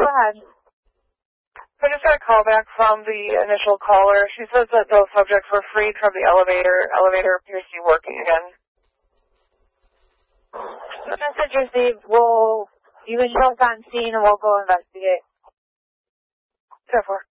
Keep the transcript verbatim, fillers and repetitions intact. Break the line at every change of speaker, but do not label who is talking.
ahead.
I just got a call back from the initial caller. She says that those subjects were freed from the elevator. Elevator appears to be working again.
Message received. We'll, you can show us on scene and we'll go investigate.
ten four.